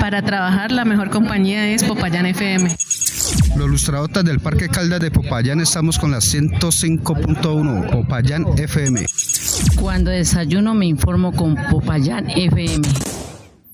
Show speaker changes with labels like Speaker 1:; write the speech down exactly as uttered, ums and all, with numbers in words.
Speaker 1: Para trabajar la mejor compañía es Popayán F M.
Speaker 2: Los lustradotas del Parque Caldas de Popayán estamos con la ciento cinco punto uno, Popayán F M.
Speaker 3: Cuando desayuno me informo con Popayán F M.